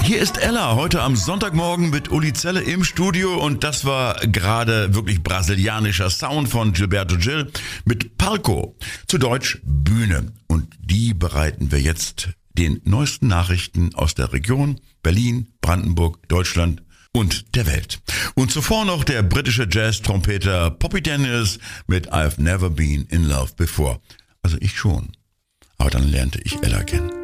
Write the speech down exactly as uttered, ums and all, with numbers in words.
Hier ist Ella, heute am Sonntagmorgen mit Uli Zelle im Studio und das war gerade wirklich brasilianischer Sound von Gilberto Gil mit Palco, zu Deutsch Bühne. Und die bereiten wir jetzt den neuesten Nachrichten aus der Region, Berlin, Brandenburg, Deutschland und der Welt. Und zuvor noch der britische Jazz-Trompeter Poppy Daniels mit I've Never Been in Love Before. Also ich schon, aber dann lernte ich Ella kennen.